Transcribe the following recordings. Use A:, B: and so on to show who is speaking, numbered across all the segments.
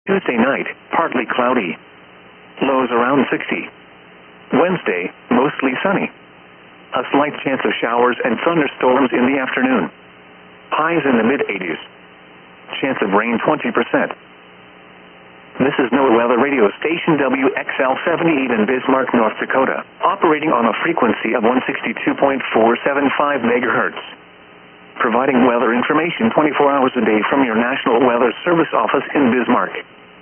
A: Tuesday night, partly cloudy. Lows around 60. Wednesday, mostly sunny. A slight chance of showers and thunderstorms in the afternoon. Highs in the mid-80s. Chance of rain 20%. This is NOAA Weather Radio Station WXL-78 in Bismarck, North Dakota, operating on a frequency of 162.475 megahertz. Providing weather information 24 hours a day from your National Weather Service office in Bismarck.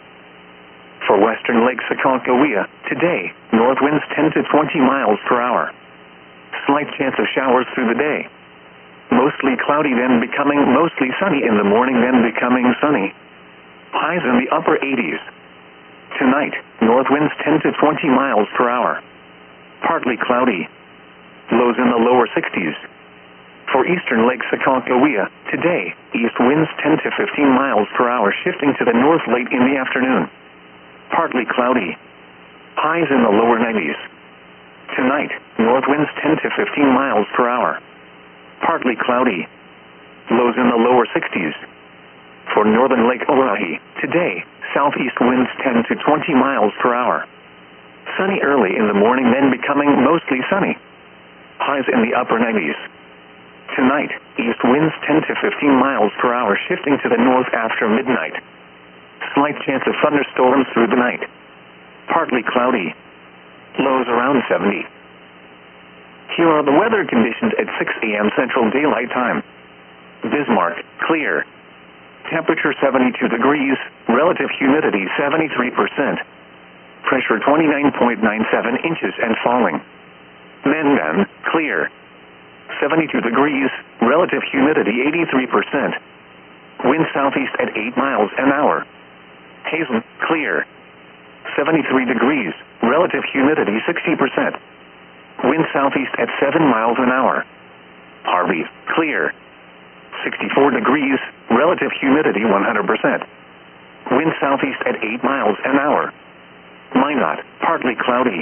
A: For western Lake Aconcagua, today, north winds 10 to 20 miles per hour. Slight chance of showers through the day. Mostly cloudy, then becoming mostly sunny in the morning, then becoming sunny. Highs in the upper 80s. Tonight, north winds 10 to 20 miles per hour. Partly cloudy. Lows in the lower 60s. For eastern Lake Aconcagua, today, east winds 10 to 15 miles per hour, shifting to the north late in the afternoon. Partly cloudy. Highs in the lower 90s. Tonight, north winds 10 to 15 miles per hour. Partly cloudy. Lows in the lower 60s. For northern Lake Oahe, today, southeast winds 10 to 20 miles per hour. Sunny early in the morning, then becoming mostly sunny. Highs in the upper 90s. Tonight, east winds 10 to 15 miles per hour, shifting to the north after midnight. Slight chance of thunderstorms through the night. Partly cloudy. Lows around 70. Here are the weather conditions at 6 a.m. Central Daylight Time. Bismarck, clear. Temperature 72 degrees, relative humidity 73%. Pressure 29.97 inches and falling. Mandan, clear. 72 degrees, relative humidity 83%. Wind southeast at 8 miles an hour. Hazen, clear. 73 degrees, relative humidity 60%. Wind southeast at 7 miles an hour. Harvey, clear. 64 degrees, relative humidity 100%. Wind southeast at 8 miles an hour. Minot, partly cloudy.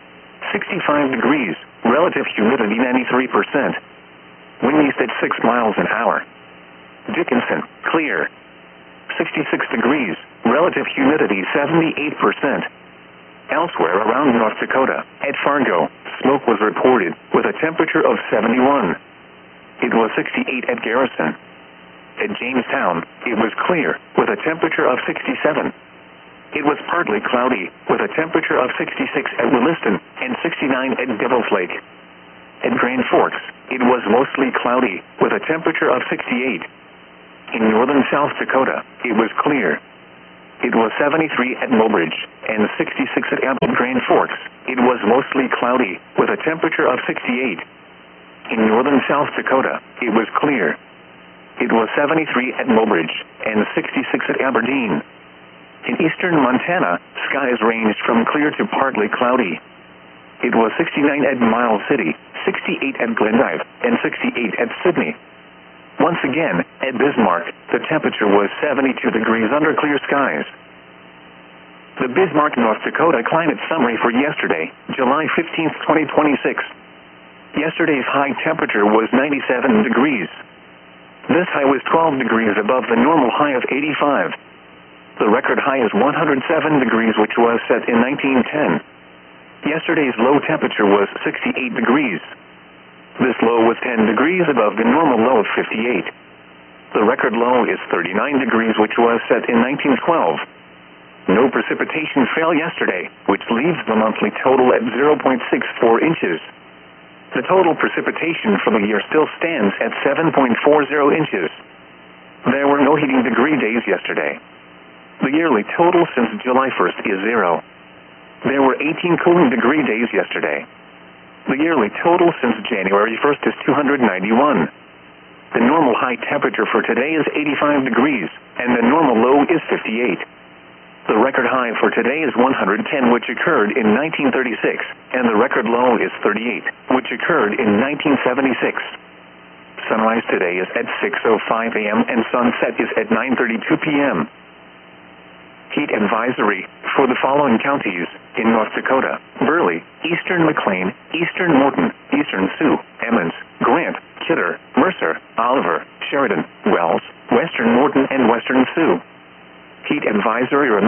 A: 65 degrees, relative humidity 93%. Wind east at 6 miles an hour. Dickinson, clear. 66 degrees, relative humidity 78%. Elsewhere around North Dakota, at Fargo, smoke was reported with a temperature of 71. It was 68 at Garrison. At Jamestown, it was clear with a temperature of 67. It was partly cloudy with a temperature of 66 at Williston and 69 at Devil's Lake. At Grand Forks, it was mostly cloudy with a temperature of 68. In northern South Dakota, it was clear. It was 73 at Mobridge and 66 at Grand Forks. It was mostly cloudy with a temperature of 68. In northern South Dakota, it was clear. It was 73 at Mobridge and 66 at Aberdeen. In eastern Montana, skies ranged from clear to partly cloudy. It was 69 at Miles City, 68 at Glendive, and 68 at Sydney. Once again, at Bismarck, the temperature was 72 degrees under clear skies. The Bismarck, North Dakota climate summary for yesterday, July 15, 2026. Yesterday's high temperature was 97 degrees. This high was 12 degrees above the normal high of 85. The record high is 107 degrees, which was set in 1910. Yesterday's low temperature was 68 degrees. This low was 10 degrees above the normal low of 58. The record low is 39 degrees, which was set in 1912. No precipitation fell yesterday, which leaves the monthly total at 0.64 inches. The total precipitation for the year still stands at 7.40 inches. There were no heating degree days yesterday. The yearly total since July 1st is 0. There were 18 cooling degree days yesterday. The yearly total since January 1st is 291. The normal high temperature for today is 85 degrees, and the normal low is 58. The record high for today is 110, which occurred in 1936, and the record low is 38, which occurred in 1976. Sunrise today is at 6:05 a.m. and sunset is at 9:32 p.m. Heat advisory for the following counties in North Dakota: Burley, eastern McLean, eastern Morton, eastern Sioux, Emmons, Grant, Kidder, Mercer, Oliver, Sheridan, Wells, western Morton, and western Sioux. Heat advisory